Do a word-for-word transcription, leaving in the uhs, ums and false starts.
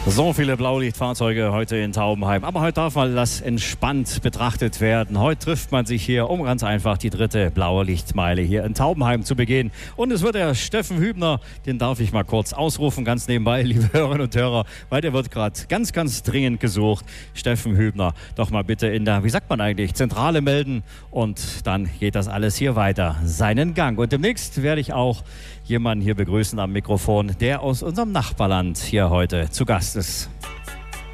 So viele Blaulichtfahrzeuge heute in Taubenheim. Aber heute darf mal das entspannt betrachtet werden. Heute trifft man sich hier, um ganz einfach die dritte blaue Lichtmeile hier in Taubenheim zu begehen. Und es wird der Steffen Hübner, den darf ich mal kurz ausrufen, ganz nebenbei, liebe Hörerinnen und Hörer, weil der wird gerade ganz, ganz dringend gesucht. Steffen Hübner, doch mal bitte in der, wie sagt man eigentlich, Zentrale melden. Und dann geht das alles hier weiter, seinen Gang. Und demnächst werde ich auch jemanden hier begrüßen am Mikrofon, der aus unserem Nachbarland hier heute zu Gast ist.